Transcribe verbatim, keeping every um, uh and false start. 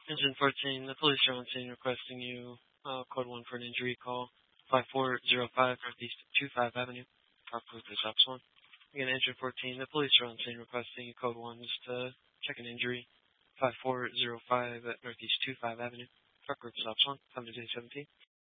Engine fourteen, the police are on scene requesting you, uh, code one for an injury call, five four zero five Northeast two five Avenue, Park Group is Ops one. Again, Engine fourteen, the police are on scene requesting you, code one just to check an injury, five four zero five at Northeast two five Avenue, Park Group is Ops one, come to day seventeen.